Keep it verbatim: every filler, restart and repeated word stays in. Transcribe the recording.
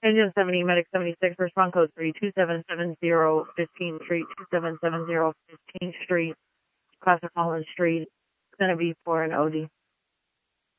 Engine seventy, Medic seventy-six, respond code three two seven seven zero fifteenth Street, two seven seven zero fifteenth Street, Classic Holland Street, going to be for an O D.